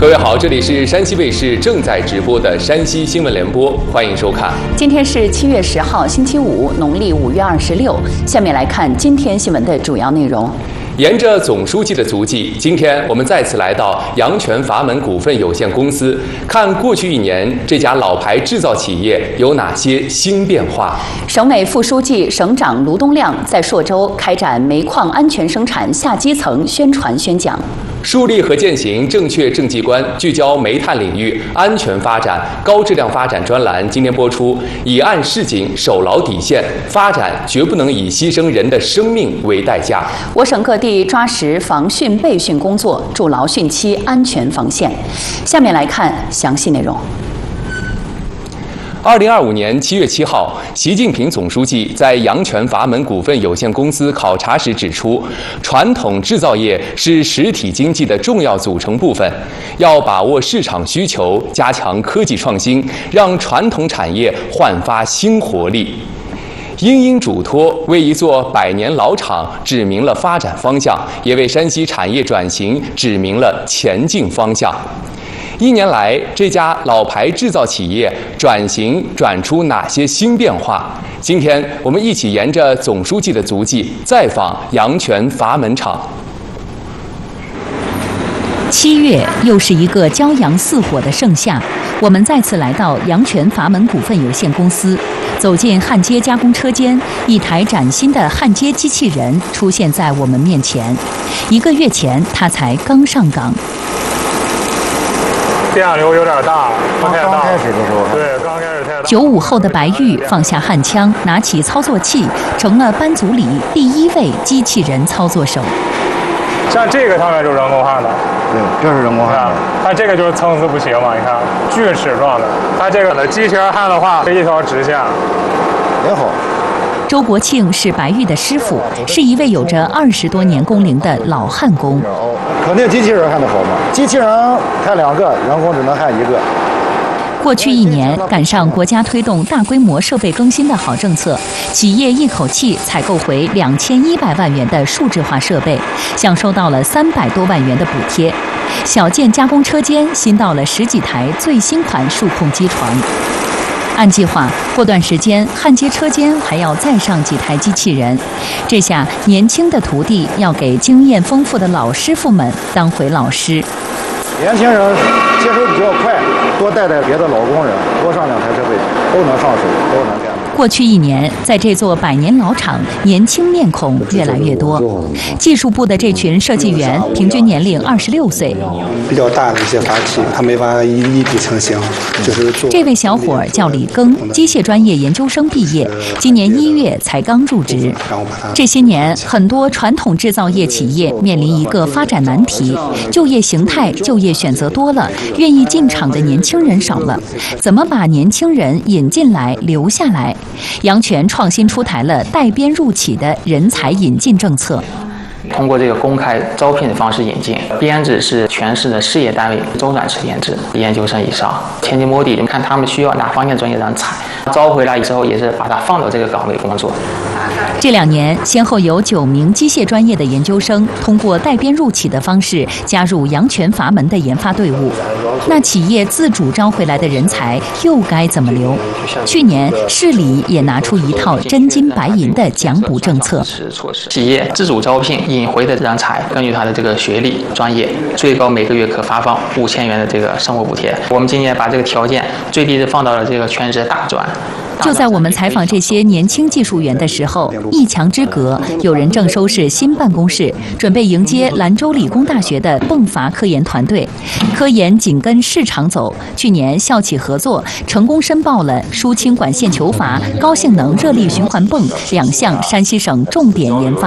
位好，这里是山西卫视正在直播的山西新闻联播，欢迎收看。 今天是7月10号，星期五，农历5月26。下面来看今天新闻的主要内容。 沿着总书记的足迹，今天我们再次来到阳泉阀门股份有限公司，看过去1年这家老牌制造企业有哪些新变化。 省委副书记、省长卢东亮在朔州开展煤矿安全生产下基层宣传宣讲。 树立和践行正确政绩观，聚焦煤炭领域安全发展、高质量发展专栏今天播出。以案示警，守牢底线，发展绝不能以牺牲人的生命为代价。 我省各地抓实防汛备汛工作，筑牢汛期安全防线。下面来看详细内容。 2025年7月7号，习近平总书记在阳泉阀门股份有限公司考察时指出，传统制造业是实体经济的重要组成部分，要把握市场需求，加强科技创新，让传统产业焕发新活力。殷殷嘱托，为一座100年老厂指明了发展方向，也为山西产业转型指明了前进方向。1年来，这家老牌制造企业转型转出哪些新变化？今天我们一起沿着总书记的足迹，再访阳泉阀门厂。 7月又是一个骄阳似火的盛夏，我们再次来到阳泉阀门股份有限公司，走进焊接加工车间，一台崭新的焊接机器人出现在我们面前。1个月前，它才刚上岗。 电压流有点大， 刚开始的时候， 对，刚开始太大。 95后的白玉放下焊枪，拿起操作器，成了班组里第1位机器人操作手。 像这个上面就是人工焊的， 对，这是人工焊的。 它这个就是参差不齐嘛，你看锯齿状的。它这个的机器人焊的话是一条直线， 也好。 周国庆是白玉的师傅，是一位有着20多年工龄的老焊工。 肯定机器人焊得好嘛，机器人焊2个，人工只能焊1个。 过去1年，赶上国家推动大规模设备更新的好政策，企业一口气采购回2100万元的数字化设备，享受到了300多万元的补贴。小件加工车间新到了10几台最新款数控机床。按计划，过段时间焊接车间还要再上几台机器人。这下年轻的徒弟要给经验丰富的老师傅们当回老师。 年轻人接手比较快，多带别的老工人，多上2台设备，都能上手，都能干。 过去1年，在这座100年老厂，年轻面孔越来越多。技术部的这群设计员平均年龄26岁。 比较大的一些阀器，他没法一笔成型，就是做。 这位小伙叫李庚，机械专业研究生毕业，今年1月才刚入职。这些年，很多传统制造业企业面临一个发展难题：就业形态、就业选择多了，愿意进厂的年轻人少了。怎么把年轻人引进来、留下来？阳泉创新出台了带编入企的人才引进政策。 通过这个公开招聘的方式引进，编制是全市的事业单位周转制编制，研究生以上，前期摸底，你们看他们需要哪方面的专业人才，招回来之后也是把它放到这个岗位工作。 这2年，先后有9名机械专业的研究生通过带编入企的方式加入阳泉阀门的研发队伍。那企业自主招回来的人才又该怎么留？去年市里也拿出一套真金白银的奖补政策。 企业自主招聘引回的人才，根据他的这个学历、专业，最高每个月可发放5000元的这个生活补贴。我们今年把这个条件最低的放到了这个全职大专。 就在我们采访这些年轻技术员的时候，一墙之隔，有人正收拾新办公室，准备迎接兰州理工大学的泵阀科研团队。科研紧跟市场走，去年校企合作成功申报了输氢管线球阀、高性能热力循环泵2项山西省重点研发